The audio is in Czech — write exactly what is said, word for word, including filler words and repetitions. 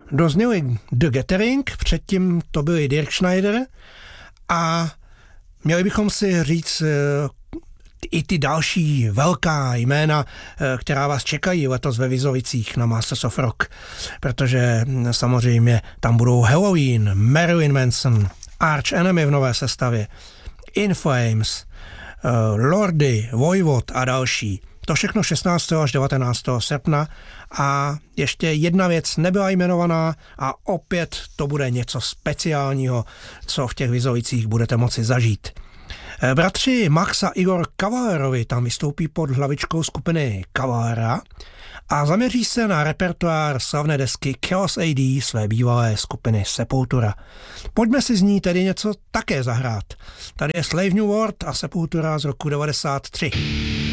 dozněli The Gathering, předtím to byli Dirk Schneider a měli bychom si říct i ty další velká jména, která vás čekají letos ve Vizovicích na Masters of Rock, protože samozřejmě tam budou Halloween, Marilyn Manson, Arch Enemy v nové sestavě, In Flames, Lordi, Voivod a další. To všechno šestnáctého až devatenáctého srpna a ještě jedna věc nebyla jmenovaná a opět to bude něco speciálního, co v těch Vizovicích budete moci zažít. Bratři Max a Igor Cavalerovi tam vystoupí pod hlavičkou skupiny Cavalera a zaměří se na repertoár slavné desky Chaos A D své bývalé skupiny Sepultura. Pojďme si z ní tedy něco také zahrát. Tady je Slave New World a Sepultura z roku devadesát tři.